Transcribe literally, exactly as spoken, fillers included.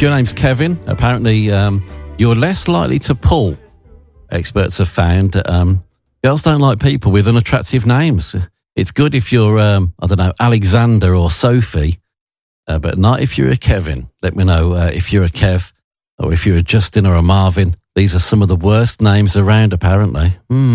if your name's Kevin, apparently um, you're less likely to pull. Experts have found um, girls don't like people with unattractive names. It's good if you're, um, I don't know, Alexander or Sophie, uh, but not if you're a Kevin. Let me know uh, if you're a Kev or if you're a Justin or a Marvin. These are some of the worst names around, apparently. Mm.